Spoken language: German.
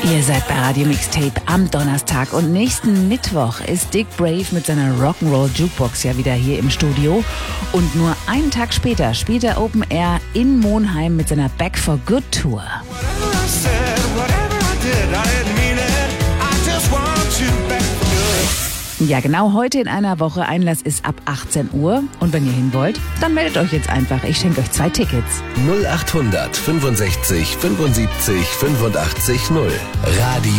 Ihr seid bei Radio Mixtape am Donnerstag und nächsten Mittwoch ist Dick Brave mit seiner Rock'n'Roll Jukebox ja wieder hier im Studio. Und nur einen Tag später spielt er Open Air in Monheim mit seiner Back for Good Tour. Ja, genau heute in einer Woche. Einlass ist ab 18 Uhr. Und wenn ihr hin wollt, dann meldet euch jetzt einfach. Ich schenke euch 2 Tickets. 0800 65 75 85 0. Radio